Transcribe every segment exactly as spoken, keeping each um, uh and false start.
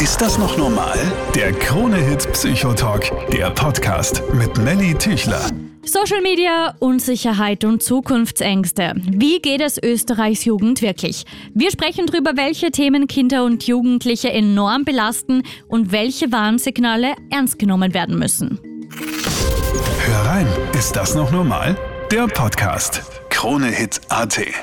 Ist das noch normal? Der Krone-Hit Psychotalk, der Podcast mit Melly Tüchler. Social Media, Unsicherheit und Zukunftsängste. Wie geht es Österreichs Jugend wirklich? Wir sprechen darüber, welche Themen Kinder und Jugendliche enorm belasten und welche Warnsignale ernst genommen werden müssen. Hör rein, ist das noch normal? Der Podcast. Krone-Hit Punkt at. Der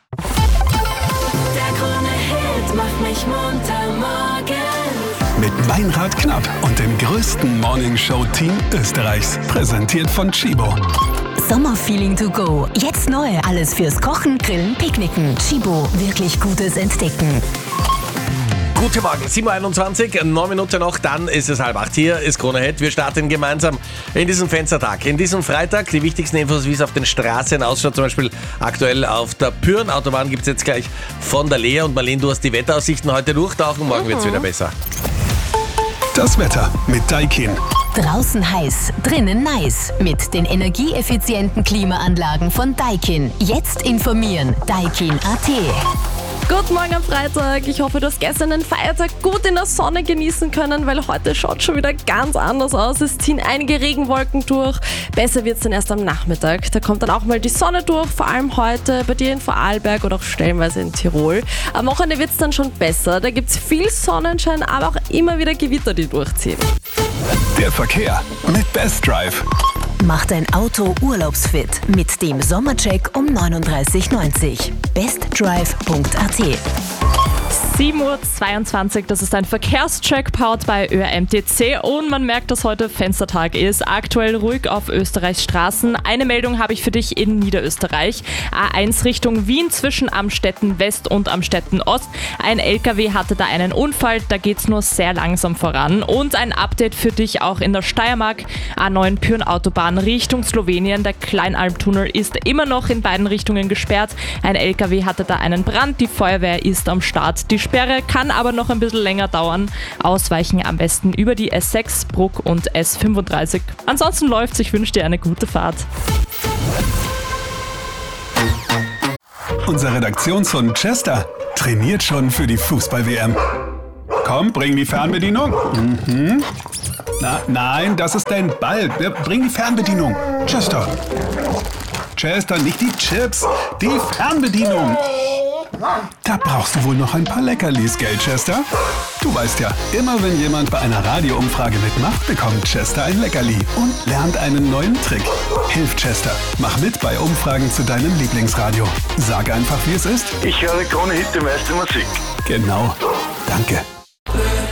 Krone-Hit macht mich munter morgens. Mit Meinrad Knapp und dem größten Morningshow-Team Österreichs. Präsentiert von Chibo. Sommerfeeling to go. Jetzt neu. Alles fürs Kochen, Grillen, Picknicken. Chibo. Wirklich Gutes entdecken. Guten Morgen, sieben Uhr einundzwanzig, neun Minuten noch, dann ist es halb acht. Hier ist Krone-Hit. Wir starten gemeinsam in diesem Fenstertag. In diesem Freitag die wichtigsten Infos, wie es auf den Straßen ausschaut. Zum Beispiel aktuell auf der Pyhrn-Autobahn gibt es jetzt gleich von der Lea. Und Marlene, du hast die Wetteraussichten heute durchtauchen. Morgen wird es wieder besser. Das Wetter mit Daikin. Draußen heiß, drinnen nice. Mit den energieeffizienten Klimaanlagen von Daikin. Jetzt informieren. Daikin Punkt at. Guten Morgen am Freitag. Ich hoffe, du hast gestern den Feiertag gut in der Sonne genießen können, weil heute schaut schon wieder ganz anders aus. Es ziehen einige Regenwolken durch. Besser wird es dann erst am Nachmittag. Da kommt dann auch mal die Sonne durch, vor allem heute bei dir in Vorarlberg oder auch stellenweise in Tirol. Am Wochenende wird es dann schon besser. Da gibt es viel Sonnenschein, aber auch immer wieder Gewitter, die durchziehen. Der Verkehr mit Best Drive. Mach dein Auto urlaubsfit mit dem Sommercheck um neununddreißig neunzig. bestdrive Punkt at. sieben Uhr zweiundzwanzig, das ist ein Verkehrscheck powered bei Ö R M T C und man merkt, dass heute Fenstertag ist. Aktuell ruhig auf Österreichs Straßen. Eine Meldung habe ich für dich in Niederösterreich. A eins Richtung Wien zwischen Amstetten West und Amstetten Ost. Ein L K W hatte da einen Unfall, da geht es nur sehr langsam voran. Und ein Update für dich auch in der Steiermark. A neun Pyhrn-Autobahn Richtung Slowenien. Der Kleinalmtunnel ist immer noch in beiden Richtungen gesperrt. Ein L K W hatte da einen Brand, die Feuerwehr ist am Start. Die Sperre kann aber noch ein bisschen länger dauern. Ausweichen am besten über die S sechs, Bruck und S fünfunddreißig. Ansonsten läuft's, ich wünsche dir eine gute Fahrt. Unser Redaktionshund Chester trainiert schon für die Fußball-W M. Komm, bring die Fernbedienung. Mhm. Na, nein, das ist dein Ball. Ja, bring die Fernbedienung. Chester. Chester, nicht die Chips, die Fernbedienung. Da brauchst du wohl noch ein paar Leckerlis, gell, Chester? Du weißt ja, immer wenn jemand bei einer Radioumfrage mitmacht, bekommt Chester ein Leckerli und lernt einen neuen Trick. Hilf Chester, mach mit bei Umfragen zu deinem Lieblingsradio. Sag einfach, wie es ist. Ich höre Krone-Hit, die meiste Musik. Genau. Danke.